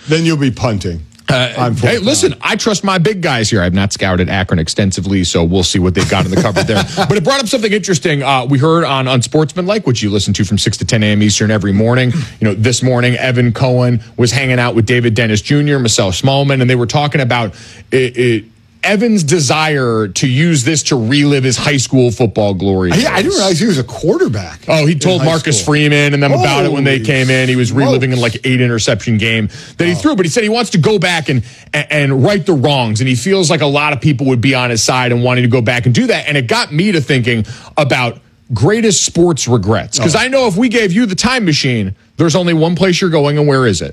Then you'll be punting. Hey, listen, I trust my big guys here. I've not scouted Akron extensively, so we'll see what they've got in the cupboard there. But it brought up something interesting. We heard on Unsportsmanlike, which you listen to from 6 to 10 a.m. Eastern every morning. This morning, Evan Cohen was hanging out with David Dennis Jr., Marcel Smallman, and they were talking about Evan's desire to use this to relive his high school football glory. Yeah, I didn't realize he was a quarterback. Oh, he told Marcus Freeman and them about it when they came in. He was reliving an 8 interception game that he threw, but he said he wants to go back and right the wrongs, and he feels like a lot of people would be on his side and wanting to go back and do that. And it got me to thinking about greatest sports regrets, because I know if we gave you the time machine, there's only one place you're going, and where is it?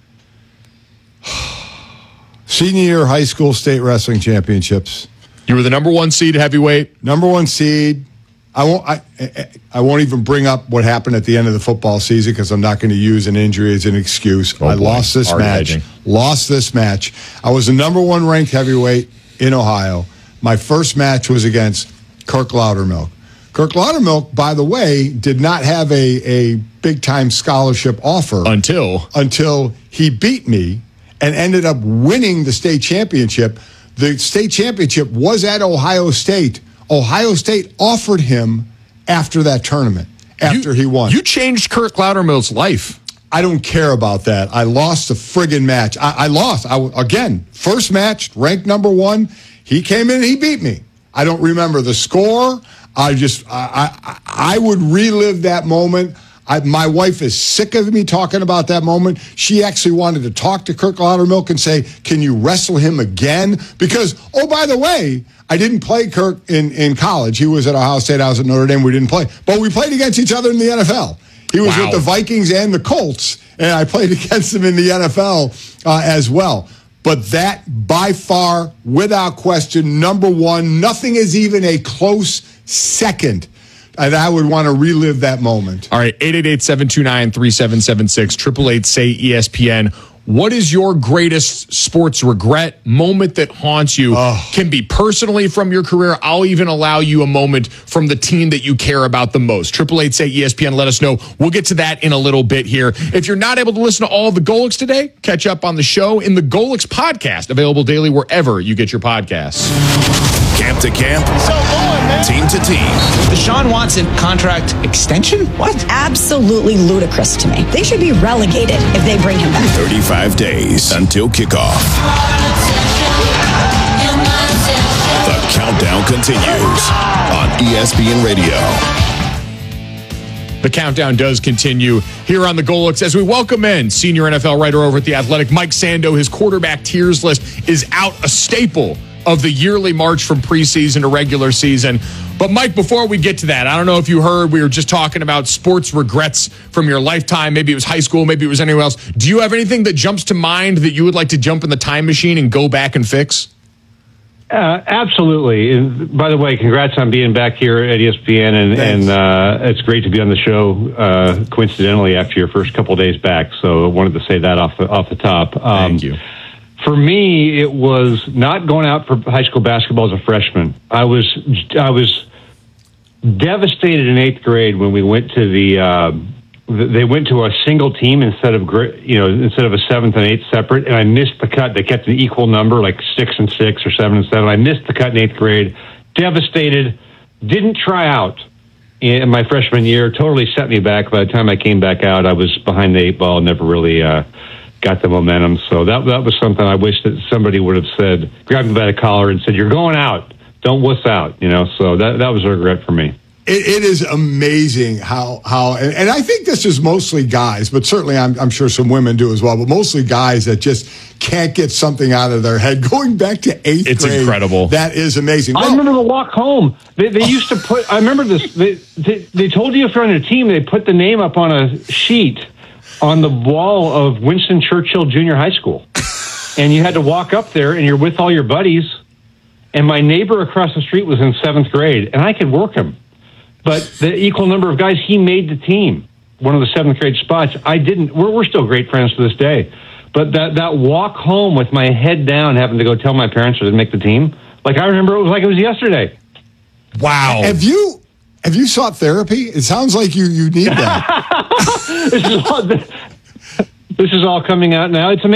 Senior year high school state wrestling championships. You were the number 1 seed heavyweight. Number 1 seed. I won't even bring up what happened at the end of the football season because I'm not going to use an injury as an excuse. I lost this match. Lost this match. I was the number 1 ranked heavyweight in Ohio. My first match was against Kirk Loudermilk. Kirk Loudermilk, by the way, did not have a big-time scholarship offer until he beat me and ended up winning the state championship. The state championship was at Ohio State. Ohio State offered him after that tournament, after he won. You changed Kirk Loudermilk's life. I don't care about that. I lost the friggin' match. I lost. Again, first match, ranked number 1. He came in and he beat me. I don't remember the score. I would relive that moment. My wife is sick of me talking about that moment. She actually wanted to talk to Kirk Loudermilk and say, can you wrestle him again? Because, by the way, I didn't play Kirk in college. He was at Ohio State. I was at Notre Dame. We didn't play. But we played against each other in the NFL. He was with the Vikings and the Colts, and I played against him in the NFL as well. But that, by far, without question, number 1, nothing is even a close second. And I would want to relive that moment. All right, 888-729-3776, 888-SAY-ESPN. What is your greatest sports regret, moment that haunts you? Can be personally from your career. I'll even allow you a moment from the team that you care about the most. 888-SAY-ESPN, let us know. We'll get to that in a little bit here. If you're not able to listen to all of the Golix today, catch up on the show in the Golix podcast, available daily wherever you get your podcasts. Camp to camp, team to team. Deshaun Watson contract extension? What? Absolutely ludicrous to me. They should be relegated if they bring him back. 35 days until kickoff. The countdown continues on ESPN Radio. The countdown does continue here on the Golix as we welcome in senior NFL writer over at The Athletic, Mike Sando. His quarterback tiers list is out, a staple of the yearly march from preseason to regular season. But, Mike, before we get to that, I don't know if you heard, we were just talking about sports regrets from your lifetime. Maybe it was high school, maybe it was anywhere else. Do you have anything that jumps to mind that you would like to jump in the time machine and go back and fix? Absolutely. And by the way, congrats on being back here at ESPN, and it's great to be on the show. Coincidentally, after your first couple of days back, so I wanted to say that off the top. Thank you. For me, it was not going out for high school basketball as a freshman. I was devastated in 8th grade when we went to they went to a single team instead of a 7th and 8th separate, and I missed the cut. They kept an equal number, like 6 and 6 or 7 and 7. I missed the cut in 8th grade. Devastated. Didn't try out in my freshman year. Totally set me back. By the time I came back out, I was behind the 8 ball. Never really got the momentum. So that was something I wish that somebody would have said, grabbed me by the collar and said, "You're going out. Don't wuss out." So that was a regret for me. It is amazing how and I think this is mostly guys, but certainly I'm sure some women do as well, but mostly guys that just can't get something out of their head. Going back to 8th grade. It's incredible. That is amazing. I remember the walk home. They used to put, I remember this, they told you if you're on a team, they put the name up on a sheet on the wall of Winston Churchill Junior High School. And you had to walk up there, and you're with all your buddies. And my neighbor across the street was in 7th grade, and I could work him. But the equal number of guys, he made the team, one of the 7th grade spots. I didn't. We're still great friends to this day. But that walk home with my head down, having to go tell my parents I didn't make the team, like I remember it was like it was yesterday. Wow. Have you sought therapy? It sounds like you need that. This is all coming out now. It's amazing.